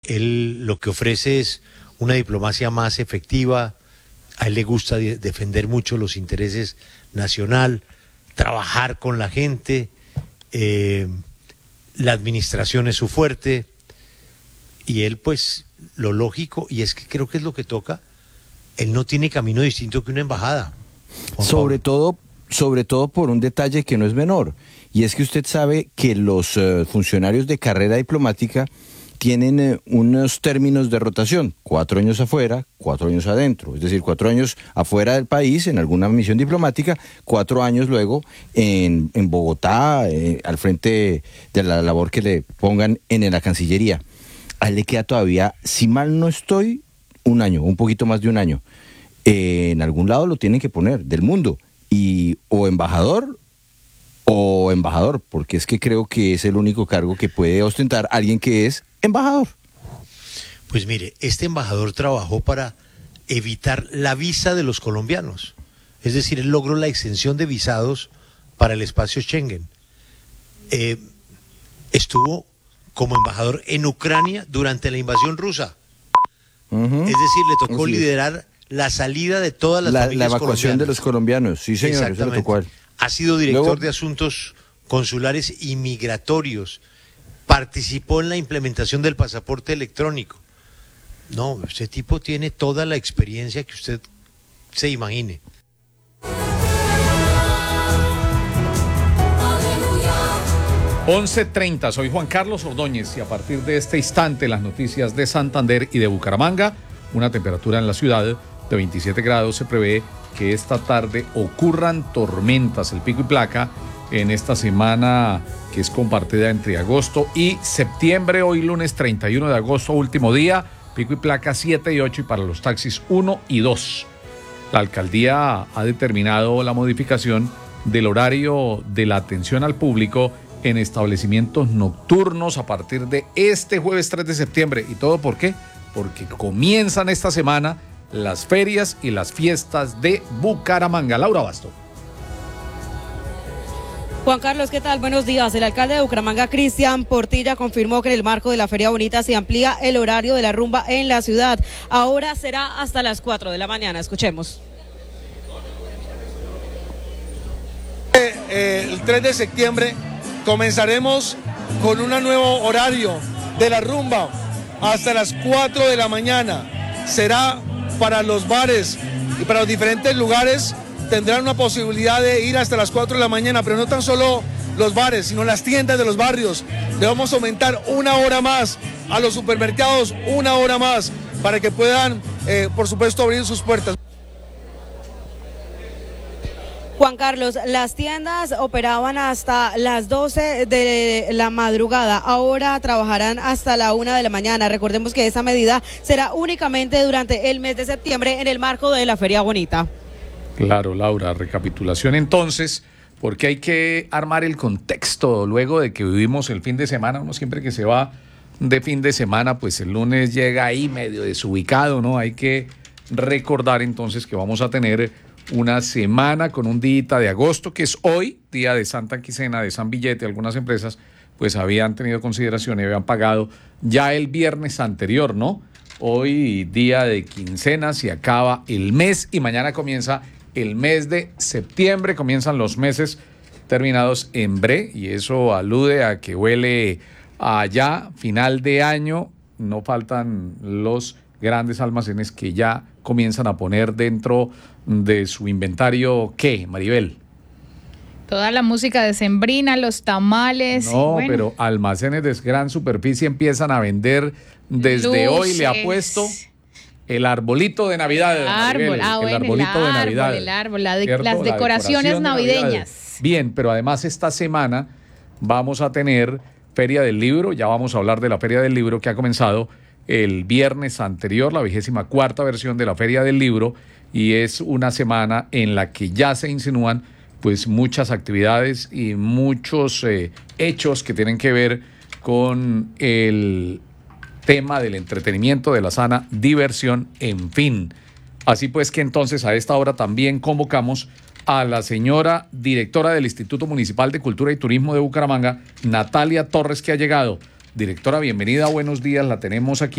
Él lo que ofrece es una diplomacia más efectiva. A él le gusta defender mucho los intereses nacional, trabajar con la gente, la administración es su fuerte, y él pues lo lógico, y es que creo que es lo que toca, él no tiene camino distinto que una embajada. Sobre todo por un detalle que no es menor, y es que usted sabe que los funcionarios de carrera diplomática tienen unos términos de rotación, 4 años afuera, 4 años adentro, es decir, 4 años afuera del país en alguna misión diplomática, 4 años luego en Bogotá, al frente de la labor que le pongan en la Cancillería. A él le queda todavía, si mal no estoy, un año, un poquito más de un año. En algún lado lo tienen que poner, del mundo, y o embajador, porque es que creo que es el único cargo que puede ostentar alguien que es embajador. Pues mire, este embajador trabajó para evitar la visa de los colombianos. Es decir, él logró la extensión de visados para el espacio Schengen. Estuvo como embajador en Ucrania durante la invasión rusa. Es decir, le tocó liderar la salida de todas las familias la evacuación colombianas de los colombianos, sí señor, eso le tocó a él. Ha sido director de asuntos consulares y migratorios. Participó en la implementación del pasaporte electrónico. No, ese tipo tiene toda la experiencia que usted se imagine. (11:30) Soy Juan Carlos Ordóñez y a partir de este instante las noticias de Santander y de Bucaramanga. Una temperatura en la ciudad de 27 grados. Se prevé que esta tarde ocurran tormentas, el pico y placa en esta semana que es compartida entre agosto y septiembre. Hoy lunes 31 de agosto, último día, pico y placa 7 y 8 y para los taxis 1 y 2. La alcaldía ha determinado la modificación del horario de la atención al público en establecimientos nocturnos a partir de este jueves 3 de septiembre. ¿Y todo por qué? Porque comienzan esta semana las ferias y las fiestas de Bucaramanga. Laura Basto. Juan Carlos, ¿qué tal? Buenos días. El alcalde de Bucaramanga, Cristian Portilla, confirmó que en el marco de la Feria Bonita se amplía el horario de la rumba en la ciudad. Ahora será hasta las 4 de la mañana. Escuchemos. El 3 de septiembre comenzaremos con un nuevo horario de la rumba hasta las 4 de la mañana. Será para los bares y para los diferentes lugares, tendrán una posibilidad de ir hasta las 4 de la mañana, pero no tan solo los bares, sino las tiendas de los barrios. Le vamos a aumentar 1 hora más, a los supermercados 1 hora más, para que puedan, por supuesto, abrir sus puertas. Juan Carlos, las tiendas operaban hasta las 12 de la madrugada, ahora trabajarán hasta la 1 de la mañana. Recordemos que esa medida será únicamente durante el mes de septiembre en el marco de la Feria Bonita. Claro, Laura, recapitulación entonces, porque hay que armar el contexto luego de que vivimos el fin de semana. Uno siempre que se va de fin de semana, pues el lunes llega ahí medio desubicado, ¿no? Hay que recordar entonces que vamos a tener una semana con un día de agosto, que es hoy, día de Santa Quisena, de San Billete. Algunas empresas pues habían tenido consideración y habían pagado ya el viernes anterior, ¿no? Hoy día de quincena, se acaba el mes y mañana comienza el mes de septiembre, comienzan los meses terminados en bre, y eso alude a que huele allá final de año. No faltan los grandes almacenes que ya comienzan a poner dentro de su inventario, ¿qué, Maribel? Toda la música decembrina, los tamales. No, bueno, pero almacenes de gran superficie empiezan a vender desde hoy, le apuesto, el arbolito de Navidad. El arbolito de Navidad. El árbol, las decoraciones navideñas. Bien, pero además esta semana vamos a tener Feria del Libro. Ya vamos a hablar de la Feria del Libro que ha comenzado el viernes anterior, la 24ª versión de la Feria del Libro, y es una semana en la que ya se insinúan pues muchas actividades y muchos hechos que tienen que ver con el tema del entretenimiento, de la sana diversión, en fin. Así pues que entonces a esta hora también convocamos a la señora directora del Instituto Municipal de Cultura y Turismo de Bucaramanga, Natalia Torres, que ha llegado. Directora, bienvenida, buenos días, la tenemos aquí.